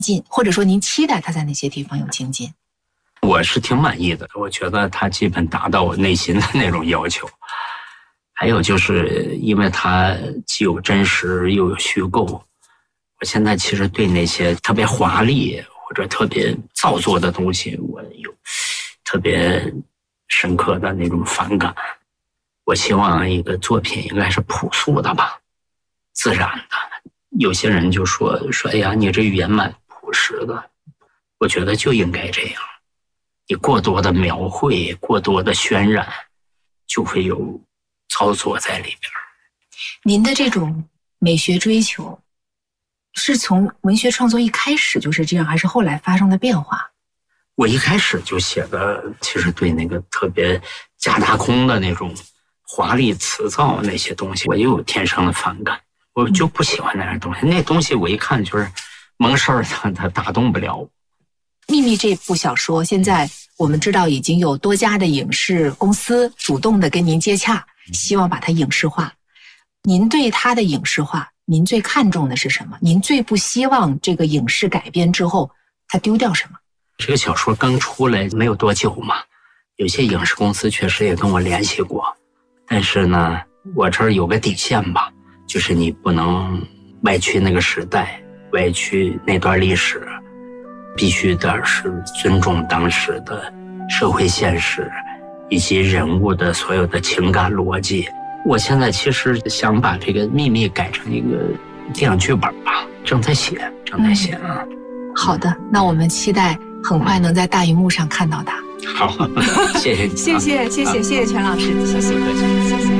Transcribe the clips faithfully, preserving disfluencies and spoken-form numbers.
进，或者说您期待他在哪些地方有精进？ 我是挺满意的，我觉得他基本达到我内心的那种要求。还有就是因为他既有真实又有虚构，我现在其实对那些特别华丽或者特别造作的东西，我有特别深刻的那种反感。我希望一个作品应该是朴素的吧，自然的。有些人就说说哎呀，你这语言蛮朴实的，我觉得就应该这样。你过多的描绘，过多的渲染，就会有操作在里边。 您的这种美学追求是从文学创作一开始就是这样，还是后来发生的变化？ 我一开始就写的其实对那个特别假大空的那种华丽辞藻那些东西我也有天生的反感，我就不喜欢那样东西、嗯、那东西我一看就是蒙事儿，它它打动不了我。 秘密这部小说现在我们知道已经有多家的影视公司主动的跟您接洽，希望把它影视化。您对它的影视化，您最看重的是什么？您最不希望这个影视改编之后它丢掉什么？ 这个小说刚出来没有多久嘛，有些影视公司确实也跟我联系过，但是呢，我这儿有个底线吧，就是你不能歪曲那个时代，歪曲那段历史，必须的是尊重当时的社会现实以及人物的所有的情感逻辑。我现在其实想把这个秘密改成一个电影剧本吧，正在写正在写啊、嗯。 好的，那我们期待很快能在大荧幕上看到它。 好，谢谢你、啊、 谢谢谢谢谢谢全老师，谢谢谢谢。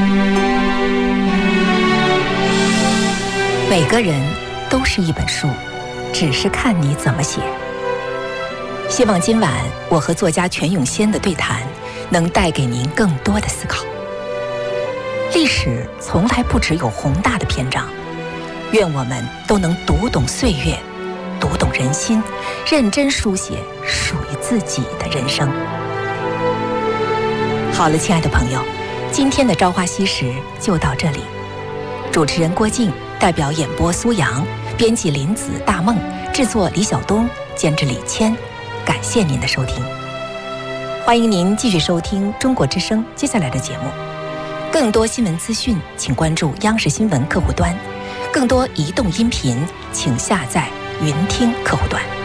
每个人都是一本书，只是看你怎么写。希望今晚我和作家全永先的对谈能带给您更多的思考。历史从来不只有宏大的篇章，愿我们都能读懂岁月，读懂人心，认真书写属于自己的人生。好了，亲爱的朋友，今天的朝花夕拾就到这里。主持人郭靖，代表演播苏阳，编辑林子、大梦，制作李晓东，监制李谦。感谢您的收听，欢迎您继续收听中国之声接下来的节目。更多新闻资讯，请关注央视新闻客户端；更多移动音频，请下载云听客户端。